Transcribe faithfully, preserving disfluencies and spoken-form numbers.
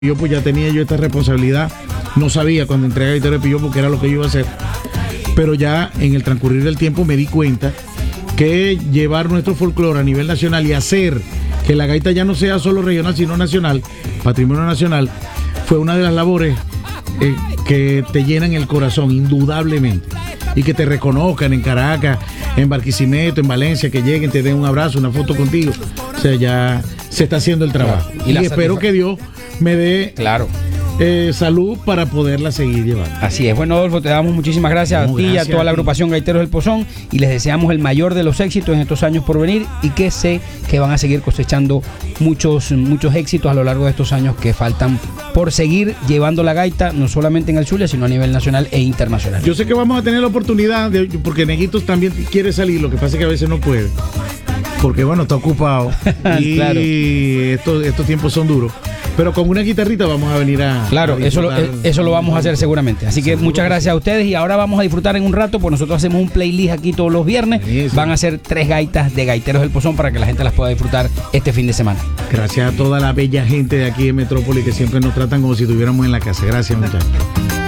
Yo pues ya tenía yo esta responsabilidad, no sabía cuando entré a Gaitero de Pillopo que era lo que yo iba a hacer, pero ya en el transcurrir del tiempo me di cuenta que llevar nuestro folclore a nivel nacional y hacer que la gaita ya no sea solo regional sino nacional, patrimonio nacional, fue una de las labores eh, que te llenan el corazón indudablemente, y que te reconozcan en Caracas, en Barquisimeto, en Valencia, que lleguen, te den un abrazo, una foto contigo. O sea, ya se está haciendo el trabajo. Claro. Y, y espero que Dios me dé claro. eh, salud para poderla seguir llevando. Así es. Bueno, Adolfo, te damos muchísimas gracias no, a ti y a toda a la agrupación Gaiteros del Pozón, y les deseamos el mayor de los éxitos en estos años por venir, y que sé que van a seguir cosechando muchos, muchos éxitos a lo largo de estos años que faltan por seguir llevando la gaita, no solamente en el Zulia, sino a nivel nacional e internacional. Yo sé que vamos a tener la oportunidad, de, porque Neguitos también quiere salir, lo que pasa es que a veces no puede, porque bueno, está ocupado y claro. estos, estos tiempos son duros. Pero con una guitarrita vamos a venir a... Claro, a eso, lo, eso lo vamos a hacer seguramente. Así que muchas gracias a ustedes, y ahora vamos a disfrutar en un rato, pues nosotros hacemos un playlist aquí todos los viernes. Eso. Van a ser tres gaitas de Gaiteros del Pozón para que la gente las pueda disfrutar este fin de semana. Gracias a toda la bella gente de aquí de Metrópoli que siempre nos tratan como si estuviéramos en la casa. Gracias, muchachos.